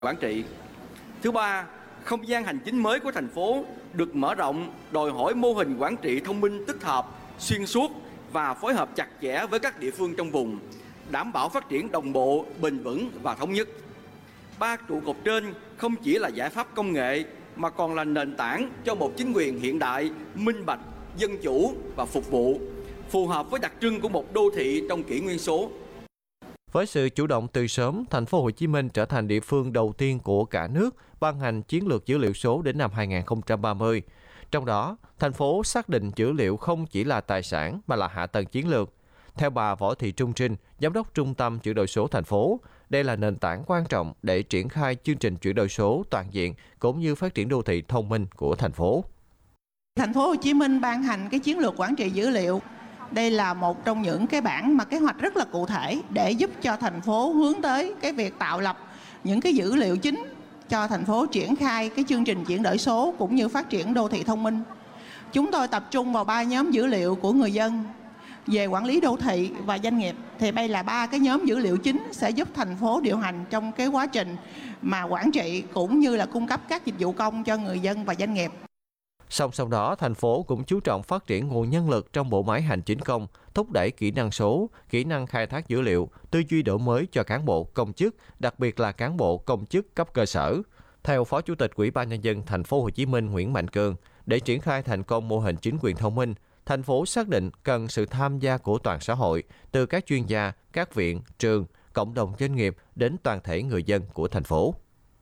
quản trị. Thứ ba, không gian hành chính mới của thành phố được mở rộng, đòi hỏi mô hình quản trị thông minh tích hợp, xuyên suốt và phối hợp chặt chẽ với các địa phương trong vùng, đảm bảo phát triển đồng bộ, bền vững và thống nhất. Ba trụ cột trên không chỉ là giải pháp công nghệ mà còn là nền tảng cho một chính quyền hiện đại, minh bạch, dân chủ và phục vụ, phù hợp với đặc trưng của một đô thị trong kỷ nguyên số. Với sự chủ động từ sớm, thành phố Hồ Chí Minh trở thành địa phương đầu tiên của cả nước ban hành chiến lược dữ liệu số đến năm 2030. Trong đó, thành phố xác định dữ liệu không chỉ là tài sản mà là hạ tầng chiến lược. Theo bà Võ Thị Trung Trinh, Giám đốc Trung tâm Chuyển đổi số thành phố, đây là nền tảng quan trọng để triển khai chương trình chuyển đổi số toàn diện cũng như phát triển đô thị thông minh của thành phố. Thành phố Hồ Chí Minh ban hành cái chiến lược quản trị dữ liệu. Đây là một trong những cái bản mà kế hoạch rất là cụ thể để giúp cho thành phố hướng tới cái việc tạo lập những cái dữ liệu chính cho thành phố triển khai cái chương trình chuyển đổi số cũng như phát triển đô thị thông minh. Chúng tôi tập trung vào 3 nhóm dữ liệu của người dân về quản lý đô thị và doanh nghiệp. Thì đây là 3 cái nhóm dữ liệu chính sẽ giúp thành phố điều hành trong cái quá trình mà quản trị cũng như là cung cấp các dịch vụ công cho người dân và doanh nghiệp. Song song đó, thành phố cũng chú trọng phát triển nguồn nhân lực trong bộ máy hành chính công, thúc đẩy kỹ năng số, kỹ năng khai thác dữ liệu, tư duy đổi mới cho cán bộ công chức, đặc biệt là cán bộ công chức cấp cơ sở. Theo Phó Chủ tịch Ủy ban Nhân dân thành phố Hồ Chí Minh Nguyễn Mạnh Cường, để triển khai thành công mô hình chính quyền thông minh, thành phố xác định cần sự tham gia của toàn xã hội, từ các chuyên gia, các viện, trường, cộng đồng doanh nghiệp đến toàn thể người dân của thành phố.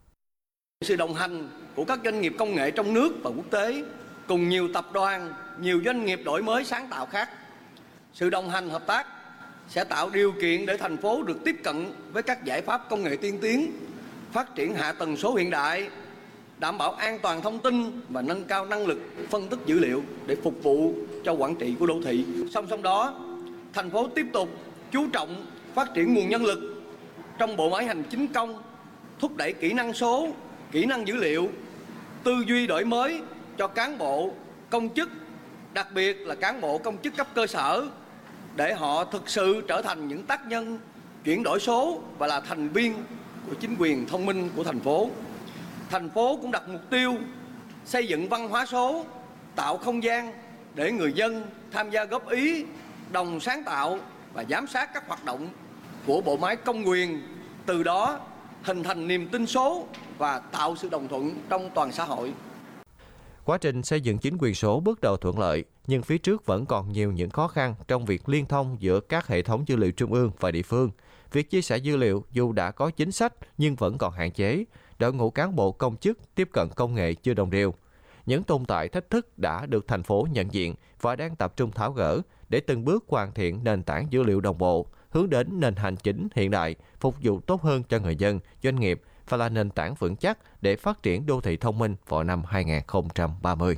Sự đồng hành của các doanh nghiệp công nghệ trong nước và quốc tế cùng nhiều tập đoàn, nhiều doanh nghiệp đổi mới sáng tạo khác. Sự đồng hành hợp tác sẽ tạo điều kiện để thành phố được tiếp cận với các giải pháp công nghệ tiên tiến, phát triển hạ tầng số hiện đại, đảm bảo an toàn thông tin và nâng cao năng lực phân tích dữ liệu để phục vụ cho quản trị của đô thị. Song song đó, thành phố tiếp tục chú trọng phát triển nguồn nhân lực trong bộ máy hành chính công, thúc đẩy kỹ năng số, kỹ năng dữ liệu, tư duy đổi mới cho cán bộ, công chức, đặc biệt là cán bộ công chức cấp cơ sở, để họ thực sự trở thành những tác nhân chuyển đổi số và là thành viên của chính quyền thông minh của thành phố. Thành phố cũng đặt mục tiêu xây dựng văn hóa số, tạo không gian để người dân tham gia góp ý, đồng sáng tạo và giám sát các hoạt động của bộ máy công quyền, từ đó hình thành niềm tin số và tạo sự đồng thuận trong toàn xã hội. Quá trình xây dựng chính quyền số bước đầu thuận lợi, nhưng phía trước vẫn còn nhiều những khó khăn trong việc liên thông giữa các hệ thống dữ liệu trung ương và địa phương. Việc chia sẻ dữ liệu dù đã có chính sách nhưng vẫn còn hạn chế, đội ngũ cán bộ công chức tiếp cận công nghệ chưa đồng đều. Những tồn tại thách thức đã được thành phố nhận diện và đang tập trung tháo gỡ để từng bước hoàn thiện nền tảng dữ liệu đồng bộ, hướng đến nền hành chính hiện đại, phục vụ tốt hơn cho người dân, doanh nghiệp và là nền tảng vững chắc để phát triển đô thị thông minh vào năm 2030.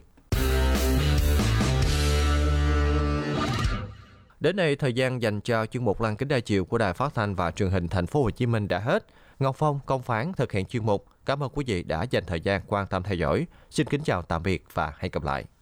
Đến đây, thời gian dành cho chuyên mục Lăng kính đa chiều của Đài Phát thanh và Truyền hình Thành phố Hồ Chí Minh đã hết. Ngọc Phong, Công Phán thực hiện chuyên mục. Cảm ơn quý vị đã dành thời gian quan tâm theo dõi. Xin kính chào tạm biệt và hẹn gặp lại.